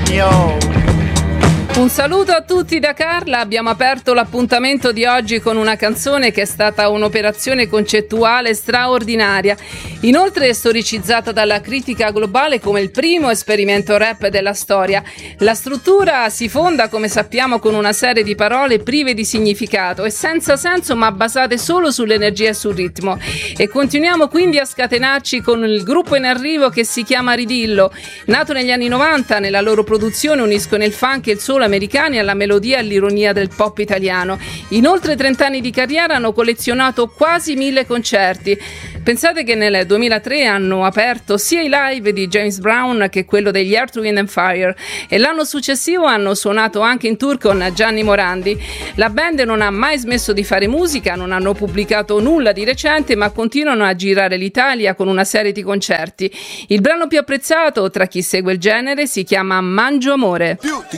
Señor. Un saluto a tutti da Carla. Abbiamo aperto l'appuntamento di oggi con una canzone che è stata un'operazione concettuale straordinaria, inoltre storicizzata dalla critica globale come il primo esperimento rap della storia. La struttura si fonda, come sappiamo, con una serie di parole prive di significato e senza senso, ma basate solo sull'energia e sul ritmo. E continuiamo quindi a scatenarci con il gruppo in arrivo che si chiama Ridillo. Nato negli anni 90, nella loro produzione uniscono il funk e il soul americani alla melodia e all'ironia del pop italiano. In oltre 30 anni di carriera hanno collezionato quasi 1000 concerti. Pensate che nel 2003 hanno aperto sia i live di James Brown che quello degli Earth, Wind and Fire e l'anno successivo hanno suonato anche in tour con Gianni Morandi. La band non ha mai smesso di fare musica, non hanno pubblicato nulla di recente, ma continuano a girare l'Italia con una serie di concerti. Il brano più apprezzato tra chi segue il genere si chiama Mangio Amore. Più ti